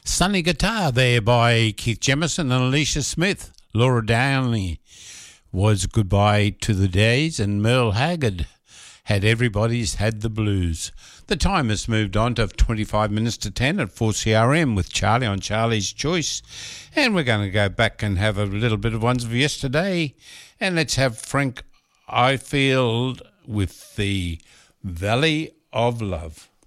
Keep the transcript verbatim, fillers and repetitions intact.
Sunny Guitar there by Keith Jemison and Alicia Smith. Laura Downey was Goodbye to the Days, and Merle Haggard had Everybody's Had the Blues. The time has moved on to twenty-five minutes to ten at four C R M with Charlie on Charlie's Choice, and we're going to go back and have a little bit of ones of yesterday, and let's have Frank Ifield with the Valley of Love.